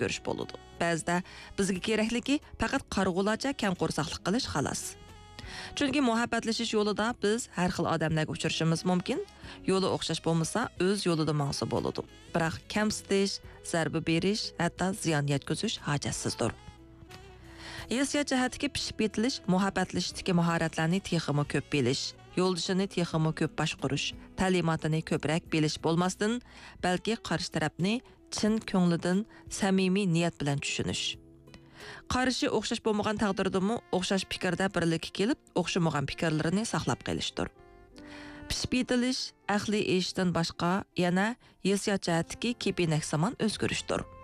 ko'rish bo'ladi. Ba'zida bizga kerakligi faqat qarg'ulacha kam qo'rsaqlik qilish xolos. Chunki muhabbatlashish yo'lida biz har xil odamlarga uchrashimiz mumkin. Yo'li o'xshash bo'lmasa, o'z yo'lida mangsa bo'ladi. Biroq kamsitish, zarba berish, hatto ziyon yetkazish hojatsizdir. Hissiyot jihatga pishib yetilish, muhabbatlashishdagi mahoratlarni texmi ko'p bilish, yo'ldishini texmi ko'p boshqarish, ta'limotini ko'proq bilish bo'lmasdan, balki qarshi tarafni chin ko'nglidan samimiy niyat bilan tushunish. Qarshi o'xshash bo'lmagan taqdirdami, o'xshash fikrda birlikka kelib, o'xshamagan fikrlarini saqlab qolishdir. Pishib yetilish, aqliy eshitdan boshqa yana hissiyot jihatdagi kepinak samon o'zgarishdir.